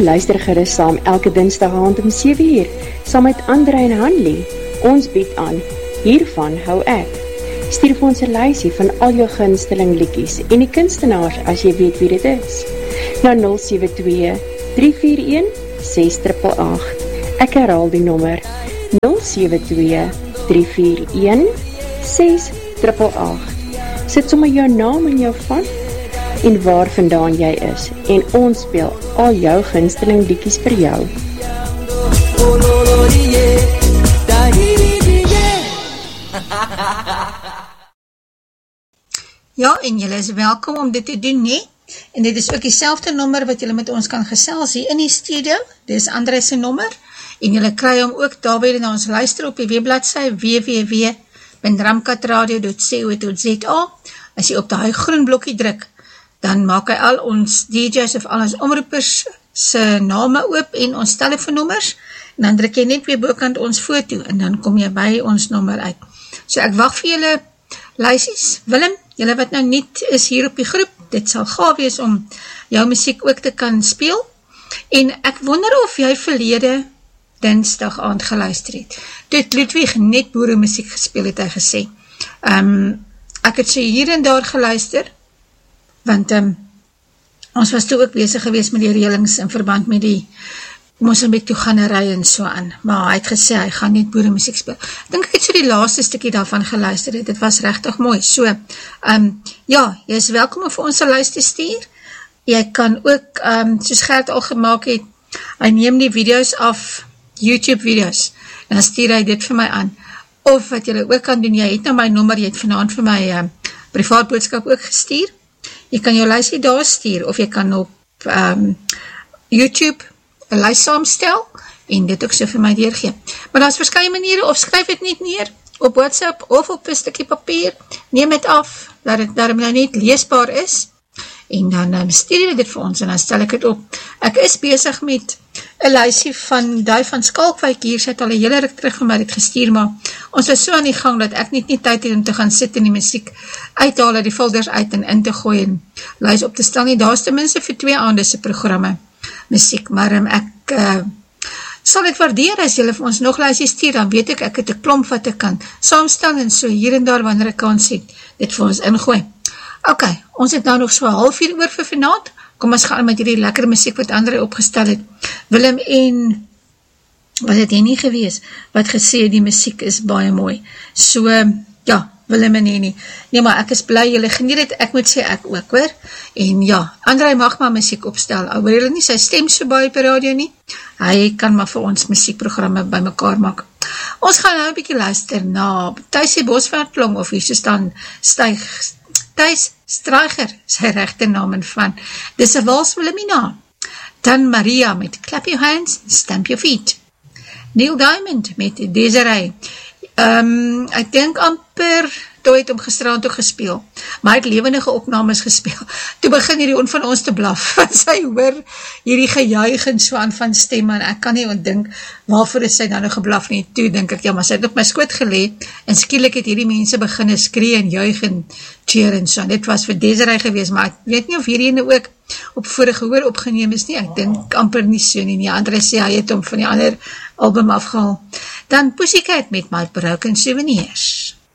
luister gerus saam elke dinsdag aand om 7uur, saam met Andre en Hanlie. Ons bied aan, hiervan hou ek. Stuur vir ons 'n lysie van al jou gunsteling liedjies en die kunstenaars as jy weet wie dit is. Na 072 341 6888. Ek herhaal die nommer 072 341 6888. Sit sommer jou naam en jou van en waar vandaan jy is en ons speel al jou gunsteling liedjies vir jou. Ja, en julle is welkom om dit te doen, nie? En dit is ook dieselfde nommer wat julle met ons kan gesels hier in die studio. Dit is Andres se nommer. En julle kry hom ook daarby na ons luister op die webbladsy www.ramkatradio.co.za. As jy op die groen blokkie druk, dan maak hy al ons DJ's of al ons omroepers se name oop en ons telefoonnommers. En dan druk jy net weer bokant ons foto en dan kom jy by ons nommer uit. So ek wag vir julle lysies. Willem, julle wat nou niet is hier op die groep, dit sal gaaf wees om jou musiek ook te kan speel. En ek wonder of jy verlede dinsdag aand geluister het. Toe het Ludwig net boere musiek gespeel, het hy gesê. Ek het so hier en daar geluister, want ons was toe ook bezig geweest met die reëlings in verband met die Mosambik toeganery en so aan, maar hy het gesê, hy gaan net boere musiek speel. Ek dink ek het so die laaste stukkie daarvan geluister het, dit was regtig mooi, so, ja, jy is welkom om vir ons 'n lys te stuur, jy kan ook, soos Gert al gemaak het, hy neem die video's af, YouTube video's, en dan stuur hy dit vir my aan, of wat jy ook kan doen, jy het nou my nommer, jy het vanaand vir my privaat boodskap ook gestuur, jy kan jou lysie daar stuur, of jy kan op YouTube 'n lys saamstel, en dit ook so vir my deurgee. Maar daar is verskeie maniere, of skryf dit net neer, op WhatsApp, of op 'n stukkie papier, neem het af, dat het daarom nou net leesbaar is, en dan stuur jy dit vir ons, en dan stel ek het op. Ek is bezig met 'n lysie van Duy van Skalkwyk hier, sy het al 'n hele ruk terug vir my dit gestuur, maar ons was so aan die gang, dat ek nie tyd het om te gaan sit en die musiek uithaal, die folders uit en in te gooi, en lys op te stel nie, daar is ten minste vir 2 aande se programme musiek, maar ek sal dit waardeer as julle vir ons nog lysies stuur, dan weet ek het 'n klomp wat ek kan saamstel, en so hier en daar wanneer ek kan sien, dit vir ons ingooi. Ok, ons het nou nog so 1/2 uur oor vir vanaand, kom ons gaan met hierdie lekker musiek wat Andre opgestel het. Willem en, was het nie gewees, wat gesê die musiek is baie mooi. So, ja, Willem en Henny. Nee, maar ek is bly, julle geniet het, ek moet sê ek ook, hoor. En ja, Andre mag maar musiek opstel, al hoor nie sy stem so baie op die radio nie, hy kan maar vir ons musiekprogramme by mekaar maak. Ons gaan nou 'n bietjie luister na Thuisie Bosveldklong, of hier so staan Thys Streicher, sy regte naam en van, dis 'n wals Wilhelmina, dan Maria met Clap Your Hands, Stamp Your Feet, Neil Diamond met Desiree, ek dink amper, toe het hom gisteraan toe gespeel, maar hy het lewendige opnames gespeel, toe begin hierdie van ons te blaf, want sy hoor hierdie gejuig en so aan van stem, en ek kan nie ontdink, waarvoor is sy dan nou geblaf nie, toe denk ek, ja, maar sy het op my skoot geleed, en skielik het hierdie mense begin skree en juig en cheer en so, en dit was vir Desiree gewees, maar ek weet nie of hierdie ene ook op vorige gehoor opgeneem is nie, ek dink amper nie so nie, Andre sê, hy het hom van die ander album afgehaal. Dan Pussycat met My Broken Souvenirs.